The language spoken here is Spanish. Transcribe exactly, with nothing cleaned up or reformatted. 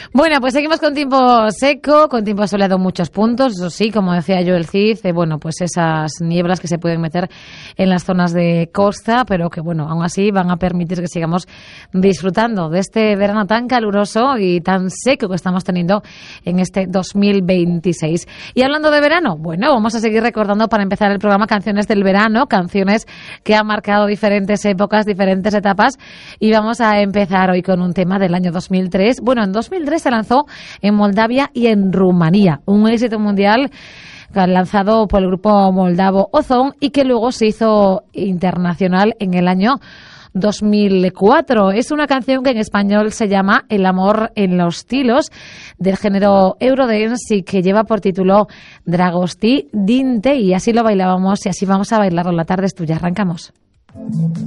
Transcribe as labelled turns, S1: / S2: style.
S1: Bueno, pues seguimos con tiempo seco, con tiempo soleado en muchos puntos, eso sí, como decía yo el Cid, eh, bueno, pues esas nieblas que se pueden meter en las zonas de costa, pero que bueno, aún así van a permitir que sigamos disfrutando de este verano tan caluroso y tan seco que estamos teniendo en este dos mil veintiséis. Y hablando de verano, bueno, vamos a seguir recordando para empezar el programa canciones del verano, canciones que han marcado diferentes épocas, diferentes etapas, y vamos a empezar hoy con un tema del año dos mil tres. Bueno, en dos mil tres se lanzó en Moldavia y en Rumanía, un éxito mundial lanzado por el grupo moldavo Ozon y que luego se hizo internacional en el año dos mil cuatro. Es una canción que en español se llama El amor en los tilos, del género Eurodance, y que lleva por título Dragosti Dinte, y así lo bailábamos y así vamos a bailarlo. La tarde es tuya, arrancamos.